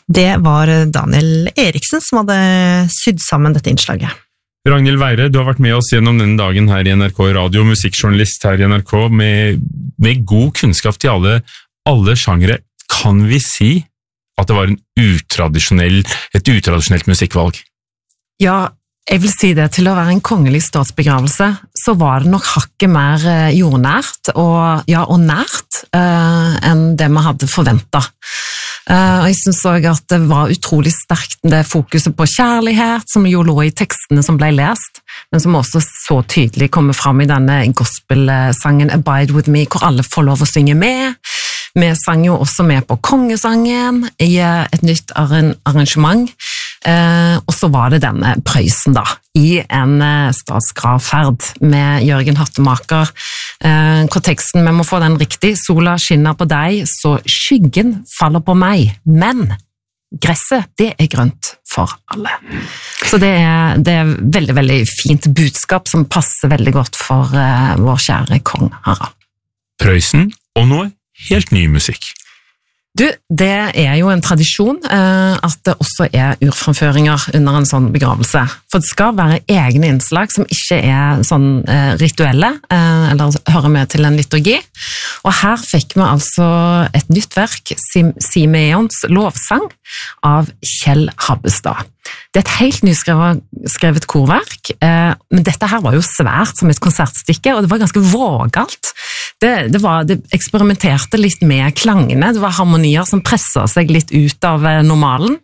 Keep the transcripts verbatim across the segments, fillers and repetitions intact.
Det var Daniel Eriksen som hadde sydd sammen dette innslaget. Ragnhild Weire, du har vært med oss gjennom denne dagen her i N R K Radio, musikkjournalist her i N R K, med, med god kunnskap til alle, alle sjangere. Kan vi si at det var en utradisjonell, et utradisjonelt musikkvalg? Ja, jeg vil si det. Til å være en kongelig statsbegravelse, så var det nok hakket mer jordnært og, ja, og nært eh, enn det vi hadde forventet. Uh, jeg synes også at det var utrolig sterkt det fokuset på kjærlighet som jo lå i tekstene som ble lest, men som også så tydelig kommer fram i denne gospelsangen Abide With Me, hvor alle får lov å synge med. Vi sang jo også med på kongesangen i et nytt arrangement, uh, og så var det denne Prøysen da, i en statsgravferd med Jørgen Hattemaker, uh, hvor teksten, vi må få den riktig, sola skinner på deg, så skyggen faller på meg, men gresset, det er grønt for alle. Så det er, det er veldig, veldig fint budskap som passer veldig godt for uh, vår kjære kong Harald. Prøysen og noe helt ny musikk. Du, det er jo en tradisjon eh, at det også er urframføringer under en sånn begravelse. For det skal være egne innslag som ikke er sånn eh, rituelle, eh, eller hører med til en liturgi. Og her fikk vi altså et nytt verk, Sim Simeons lovsang, av Kjell Habbestad. Det er et helt nyskrevet korverk, eh, men dette her var jo svært som et konsertstykke, og det var ganske vågalt. Det, det, var, det eksperimenterte litt med klangene, det var harmonier som presset seg litt ut av normalen,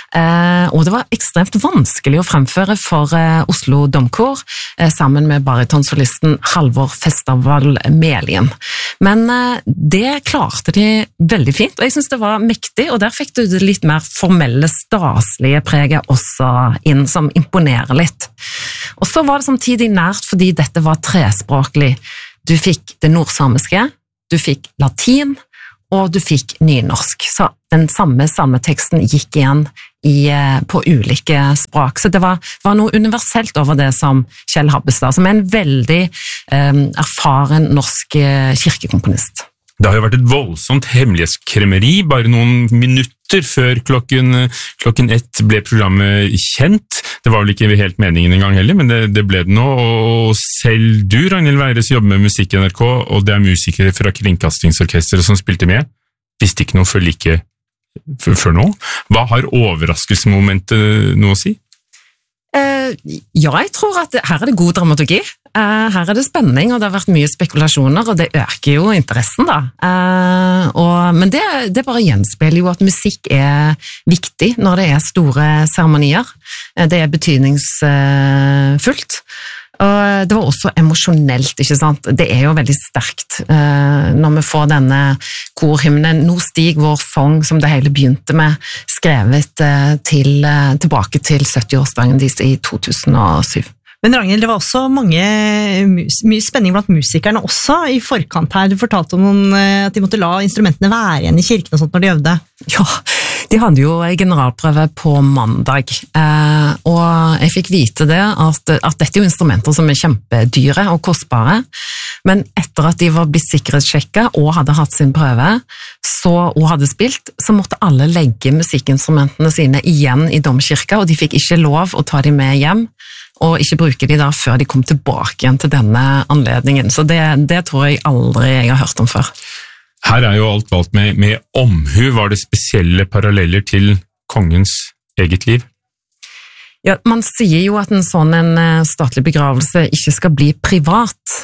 eh, og det var ekstremt vanskelig å fremføre for eh, Oslo Domkor, eh, sammen med baritonsolisten Halvor Festaval Melien. Men eh, det klarte de veldig fint, og jeg synes det var mektig, og der fikk du det litt mer formelle, staslige preget også inn, som imponerer litt. Og så var det samtidig nært fordi dette var trespråklig. Du fikk det nordsamiske, du fikk latin, og du fikk nynorsk. Så den samme salmeteksten gikk igjen i, på ulike språk. Så det var, var noe universelt over det som Kjell Habbestad, som er en veldig eh, erfaren norsk kirkekomponist. Det har jo vært et voldsomt hemmelighetskremmeri, bare noen minutter før klokken, klokken ett ble programmet kjent. Det var vel ikke helt meningen en gang heller, men det, det ble det nå. Og selv du, Ragnhild Weire, som jobber med musikk i N R K, og det er musikere fra Kringkastingsorkestret som spilte med, visste ikke noe før like før nå. Hva har overraskelsesmomentet noe å si? Uh, ja, jeg tror at her er det god dramaturgi. Uh, her er det spenning, og det har vært mye spekulasjoner, og det øker jo interessen da. Uh, og, men det, det bare gjenspeiler jo at musikk er viktig når det er store seremonier. Uh, det er betydningsfullt. Og det var også emosjonelt, ikke sant? Det er jo veldig sterkt uh, når vi får denne korhymnen Nå stig vår sang, som det hele begynte med, skrevet uh, til, uh, tilbake til sytti-årsdagen deres i to tusen og syv. Men Ragnhild, det var også mange, mye spenning blant musikerne også i forkant her. Du fortalte om noen, at de måtte la instrumentene være igjen i kirken og sånt når de øvde. Ja, de hadde jo generalprøve på mandag, eh, og jeg fikk vite det at, at dette er jo instrumenter som er kjempedyre og kostbare, men etter at de var blitt sikkerhetssjekket og hadde hatt sin prøve, så, og hadde spilt, så måtte alle legge musikkinstrumentene sine igjen i domkirka, og de fikk ikke lov å ta dem med hjem, og ikke bruke de da før de kom tilbake igjen til denne anledningen. Så det, det tror jeg aldri jeg har hørt om før. Her er jo alt valgt med, med omhu. Var det spesielle paralleller til kongens eget liv? Ja, man sier jo at en sånn en statlig begravelse ikke skal bli privat.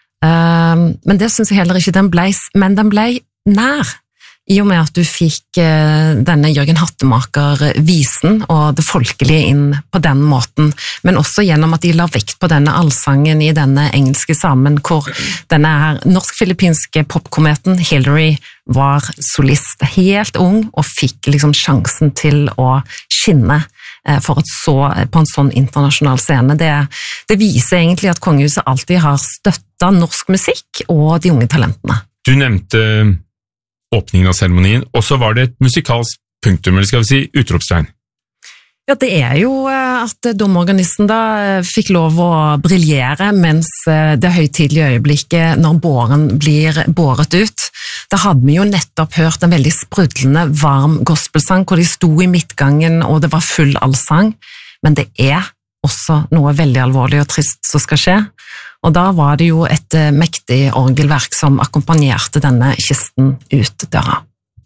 Um, men det synes jeg heller ikke den ble, men den ble nær. I og med at du fikk uh, denne Jørgen Hattemaker-visen og det folkelige inn på den måten, men også gjennom at de la vekt på denne allsangen i denne engelske sammen, hvor denne her norsk-filippinske popkometen Hillary var solist, helt ung, og fikk liksom sjansen til å skinne uh, for et så, på en sånn internasjonal scene. Det, det viser egentlig at kongehuset alltid har støttet norsk musikk og de unge talentene. Du nevnte åpningen av seremonien, og så var det et musikalsk punktum, eller skal vi si utropstegn. Ja, det er jo at domorganisten da fikk lov å briljere mens det høytidelige øyeblikket når båren blir båret ut. Da hadde vi jo nettopp hørt en veldig sprudlende, varm gospelsang, hvor de sto i midtgangen og det var full allsang. Men det er også noe veldig alvorlig og trist som skal skje. Og da var det jo et mektig orgelverk som akkompagnerte denne kisten ut døra.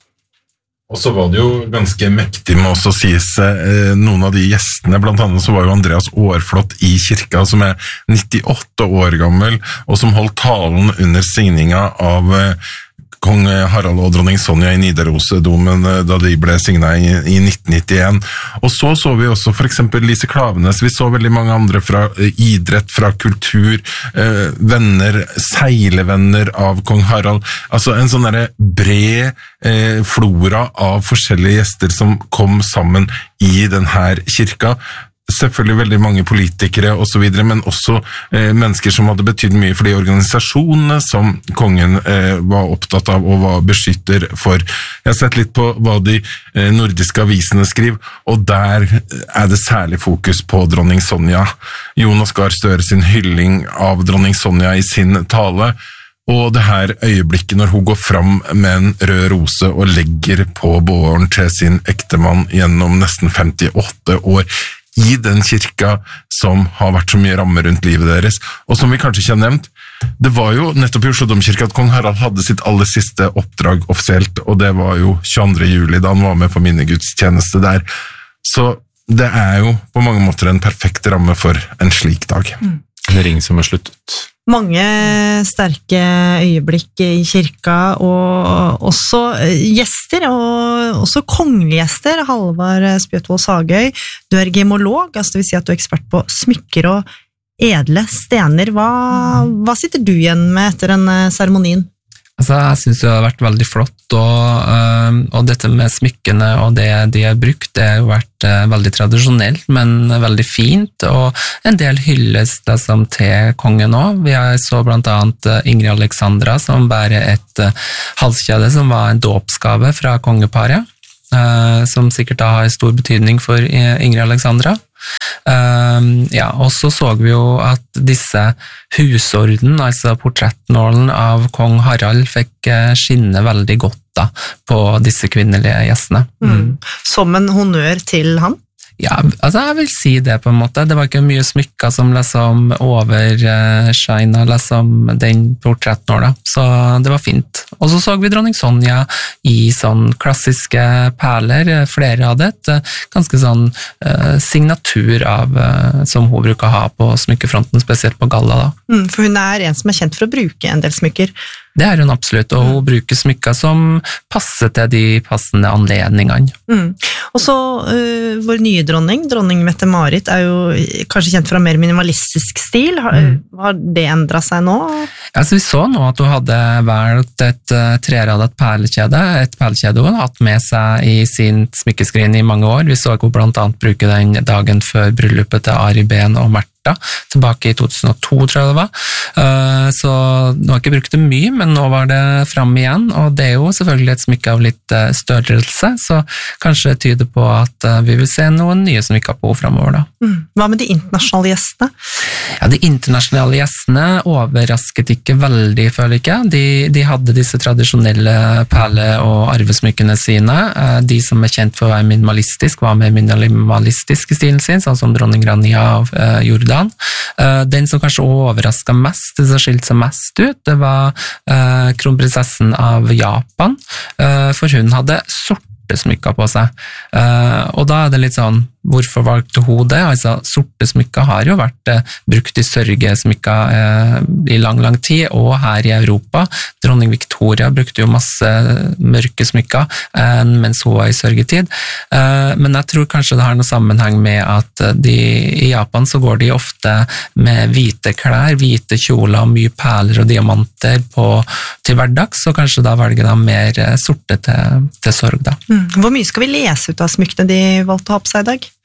Og så var det jo ganske mektig med også å sies eh, noen av de gjestene, blant annet så var jo Andreas Aarflot i kirka, som er nittiåtte år gammel, og som holdt talen under signinga av eh, kong Harald og dronning Sonja i Nidaros-domen da de ble signet i, i nitten nittien. Og så så vi også for eksempel Lise Klavenes, vi så veldig mange andre fra eh, idrett, fra kultur, eh, venner, seilevenner av kong Harald. Altså en sånn der bred eh, flora av forskjellige gjester som kom sammen i den her kirka. Selvfølgelig veldig mange politikere og så videre, men også eh, mennesker som hadde betydd mye for de organisasjonene som kongen eh, var opptatt av og var beskytter for. Jeg har sett litt på hva de eh, nordiske avisene skriver, og der er det særlig fokus på dronning Sonja. Jonas Gahr Støre sin hylling av dronning Sonja i sin tale, og det her øyeblikket når hun går fram med en rød rose og legger på båren til sin ektemann gjennom nesten femtiåtte år, i den kirka som har vært så mye ramme rundt livet deres, og som vi kanskje ikke har nevnt. Det var jo nettopp i Oslo Domkirke at kong Harald hadde sitt aller siste oppdrag offisielt, og det var jo tjueandre juli da han var med på minnegudstjeneste der. Så det er jo på mange måter en perfekt ramme for en slik dag. Mm. En ring som har sluttet. Mange sterke øyeblikk i kirka, og også gjester, og også kongegjester. Halvard Spjøtvold Sagøy, du er gemolog, altså det vil si at du er ekspert på smykker og edle stener. Hva, hva sitter du igjen med etter den seremonien? Altså, jeg synes det har vært veldig flott, og, og dette med smykkene og det de har brukt, det har jo vært veldig tradisjonelt, men veldig fint, og en del hylles liksom, til kongen også. Vi så blant annet Ingrid Alexandra som bærer et halskjede som var en dåpsgave fra kongeparet, som sikkert da har stor betydning for Ingrid Alexandra. Uh, ja, og så så vi jo at disse husorden, altså portrettnålen av kong Harald, fikk skinne veldig godt da, på disse kvinnelige gjestene. Mm. Som en honnør til han? Ja, altså jeg vil si det på en måte. Det var ikke mye smykker som liksom overshina liksom den portrettnåla, så det var fint. Og så så vi dronning Sonja i sånn klassiske perler, flere av det, ganske sånn uh, signatur av, uh, som hun bruker å ha på smykkefronten, spesielt på galla da. Mm, for hun er en som er kjent for å bruke en del smykker. Det er hun absolutt, og hun bruker smykker som passer til de passende anledningene. Mm. Og så uh, vår nye dronning, dronning Mette-Marit, er jo kanskje kjent fra mer minimalistisk stil. Har, mm. har det endret seg nå? Ja, så vi så nå at hun hadde valgt et uh, treradet perlekjede, et perlekjede hun har hatt med seg i sin smykkeskrin i mange år. Vi så hun blant annet bruke den dagen før bryllupet til Ari Behn og Märtha, tilbake i to tusen og to, tror jeg det var. Uh, så nå har jeg ikke brukt det mye, men nå var det frem igjen, og det er jo selvfølgelig et smykke av litt uh, størrelse, så kanskje det tyder på at uh, vi vil se noen nye smykker på fremover da. Mm. Hva med de internasjonale gjestene? Ja, de internasjonale gjestene overrasket ikke veldig, føler jeg ikke. De, de hadde disse tradisjonelle perle- og arvesmykkene sine. Uh, de som er kjent for å være minimalistisk, var mer minimalistisk i stilen sin, sånn som dronning Rania av uh, Jordan. Den som kanskje overrasket mest, det som skilte seg mest ut, det var uh, kronprinsessen av Japan, uh, for hun hadde sorte smykker på seg. Uh, og da er det litt sånn, hvorfor valgte hun det? Altså, sorte smykker har jo vært uh, brukt i sørgesmykker uh, i lang, lang tid, og her i Europa. Dronning Victoria brukte jo masse mørke smykker uh, mens hun var i sørgetid. Uh, men jeg tror kanskje det har noe sammenheng med at de, i Japan så går de ofte med hvite klær, hvite kjoler og mye perler og diamanter på, til hverdags, så kanskje da velger de mer uh, sorte til, til sorg da. Mm. Hvor mye skal vi lese ut av smykkene de valgte å ha på seg i dag?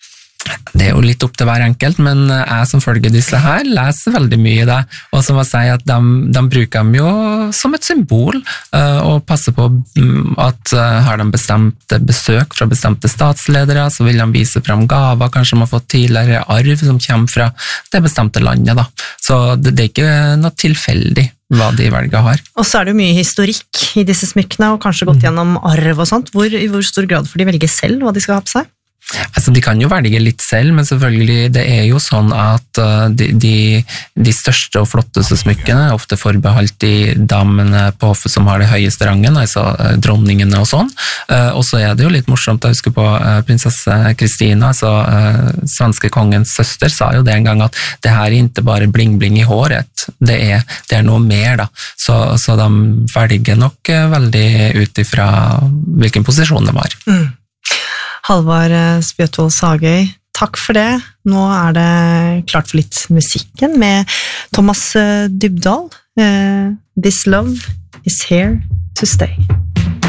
Det er jo litt opp til hver enkelt, men jeg som følger disse her, leser veldig mye i det, og som jeg sier at de, de bruker dem jo som et symbol, og passer på at har de bestemte besøk fra bestemte statsledere, så vil de vise frem gaver, kanskje de har fått tidligere arv som kommer fra det bestemte landet da. Så det, det er ikke noe tilfeldig hva de velger har. Og så er det jo mye historikk i disse smykkene, og kanskje gått gjennom arv og sånt. Hvor, i hvor stor grad får de velge selv hva de skal ha på seg? Altså, de kan jo velge litt selv, men selvfølgelig, det er jo sånn at uh, de, de, de største og flotteste smykkene er ofte forbeholdt de damene på hoffet som har det høyeste rangen, altså uh, dronningene og sånn. Uh, og så er det jo litt morsomt, jeg husker på uh, prinsesse Kristina, altså uh, svenske kongens søster, sa jo det en gang at det her er ikke bare bling-bling i håret, det er, det er noe mer da. Så, så de velger nok uh, veldig ut ifra hvilken posisjon de har. Mm. Halvard Spjøtvold Sagøy, takk for det. Nå er det klart for litt musikken med Thomas Dybdahl. Uh, This love is here to stay.